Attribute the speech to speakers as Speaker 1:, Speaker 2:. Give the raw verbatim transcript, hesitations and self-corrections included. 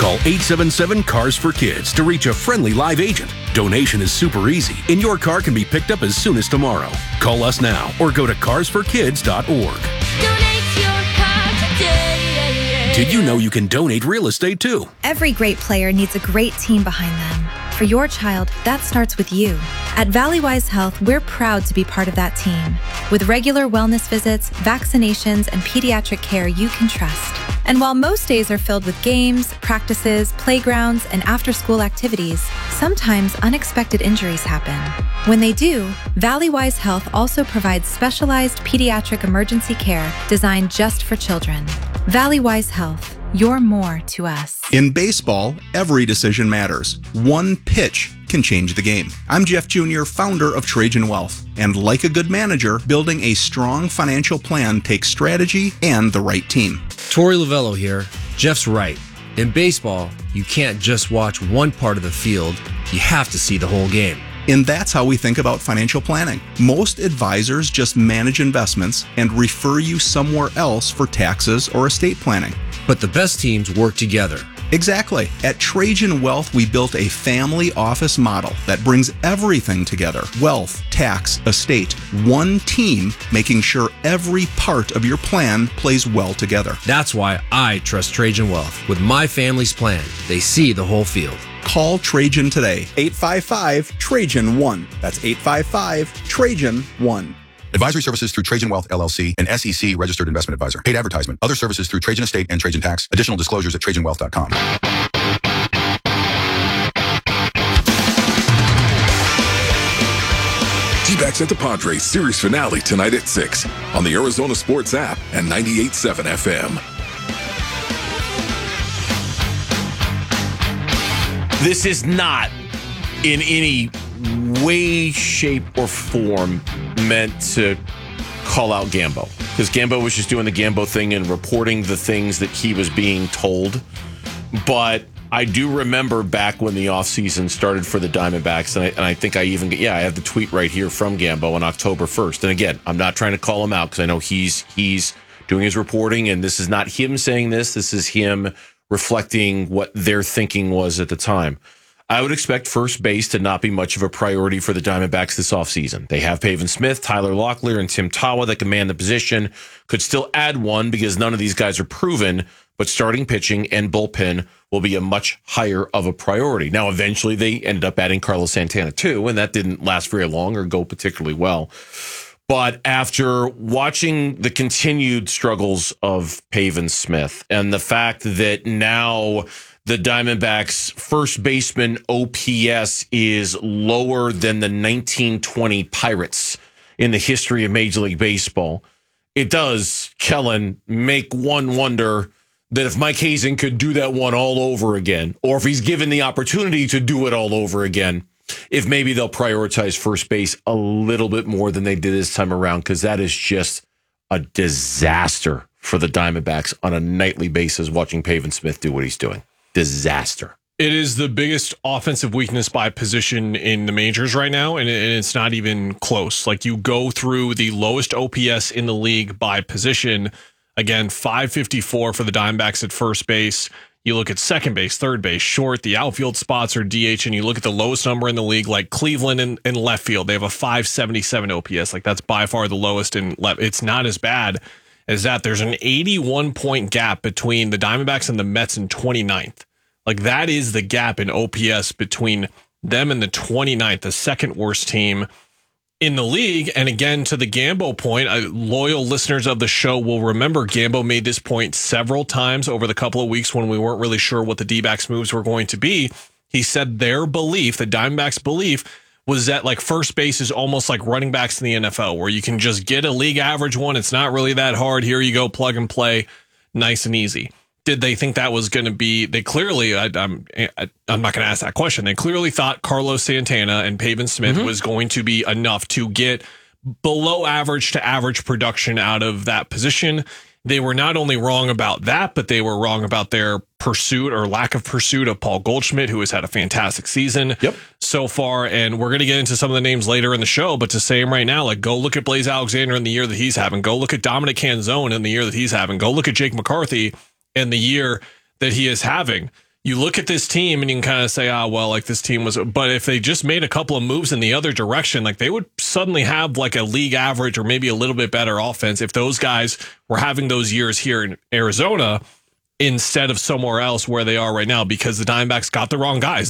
Speaker 1: Call eight seven seven, C A R S for Kids to reach a friendly live agent. Donation is super easy, and your car can be picked up as soon as tomorrow. Call us now or go to cars for kids dot org.
Speaker 2: Donate your car today.
Speaker 1: Did you know you can donate real estate too?
Speaker 3: Every great player needs a great team behind them. For your child, that starts with you. At Valleywise Health, we're proud to be part of that team. With regular wellness visits, vaccinations, and pediatric care you can trust. And while most days are filled with games, practices, playgrounds, and after-school activities, sometimes unexpected injuries happen. When they do, Valleywise Health also provides specialized pediatric emergency care designed just for children. Valleywise Health, you're more to us.
Speaker 4: In baseball, every decision matters. One pitch can change the game. I'm Jeff Junior, founder of Trajan Wealth. And like a good manager, building a strong financial plan takes strategy and the right team.
Speaker 5: Torey Lavello here. Jeff's right. In baseball, you can't just watch one part of the field. You have to see the whole game.
Speaker 4: And that's how we think about financial planning. Most advisors just manage investments and refer you somewhere else for taxes or estate planning.
Speaker 5: But the best teams work together.
Speaker 4: Exactly. At Trajan Wealth, we built a family office model that brings everything together. Wealth, tax, estate, one team, making sure every part of your plan plays well together.
Speaker 5: That's why I trust Trajan Wealth. With my family's plan, they see the whole field.
Speaker 4: Call Trajan today. eight five five, Trajan one. That's eight five five, Trajan one.
Speaker 6: Advisory services through Trajan Wealth, L L C, an S E C registered investment advisor. Paid advertisement. Other services through Trajan Estate and Trajan Tax. Additional disclosures at trajan wealth dot com.
Speaker 7: D-backs at the Padres series finale tonight at six on the Arizona Sports app and ninety-eight point seven F M.
Speaker 8: This is not in any way, shape, or form meant to call out Gambo, because Gambo was just doing the Gambo thing and reporting the things that he was being told. But I do remember back when the offseason started for the Diamondbacks, and I, and I think I even, yeah, I have the tweet right here from Gambo on October first. And again, I'm not trying to call him out because I know he's he's doing his reporting, and this is not him saying this. This is him reflecting what their thinking was at the time. I would expect first base to not be much of a priority for the Diamondbacks this offseason. They have Pavin Smith, Tyler Locklear, and Tim Tawa that command the position. Could still add one because none of these guys are proven, but starting pitching and bullpen will be a much higher of a priority. Now, eventually they ended up adding Carlos Santana too, and that didn't last very long or go particularly well. But after watching the continued struggles of Pavin Smith and the fact that now the Diamondbacks' first baseman O P S is lower than the nineteen twenty Pirates in the history of Major League Baseball, it does, Kellen, make one wonder that if Mike Hazen could do that one all over again, or if he's given the opportunity to do it all over again, if maybe they'll prioritize first base a little bit more than they did this time around, because that is just a disaster for the Diamondbacks on a nightly basis watching Pavin Smith do what he's doing. Disaster.
Speaker 9: It is the biggest offensive weakness by position in the majors right now, and it's not even close. Like, you go through the lowest O P S in the league by position. Again, five fifty-four for the Diamondbacks at first base. You look at second base, third base, short, the outfield spots are D H, and you look at the lowest number in the league, like Cleveland in, in left field. They have a five seventy-seven O P S. Like, that's by far the lowest in left. It's not as bad as that. There's an eighty-one point gap between the Diamondbacks and the Mets in twenty-ninth. Like, that is the gap in O P S between them and the twenty-ninth, the second worst team in the league. And again, to the Gambo point, uh, loyal listeners of the show will remember Gambo made this point several times over the couple of weeks when we weren't really sure what the D-backs moves were going to be. He said their belief, the Diamondbacks' belief, was that like first base is almost like running backs in the N F L, where you can just get a league average one. It's not really that hard. Here you go, plug and play, nice and easy. Did they think that was going to be? They clearly, I, I'm, I, I'm not going to ask that question. They clearly thought Carlos Santana and Pavin Smith mm-hmm. was going to be enough to get below average to average production out of that position. They were not only wrong about that, but they were wrong about their pursuit or lack of pursuit of Paul Goldschmidt, who has had a fantastic season yep. so far. And we're going to get into some of the names later in the show, but to say him right now, like, go look at Blaze Alexander in the year that he's having. Go look at Dominic Canzone in the year that he's having. Go look at Jake McCarthy in the year that he is having. you look at this team and you can kind of say, ah, well, like this team was, but if they just made a couple of moves in the other direction, like they would suddenly have like a league average or maybe a little bit better offense if those guys were having those years here in Arizona instead of somewhere else where they are right now, because the Diamondbacks got the wrong guys.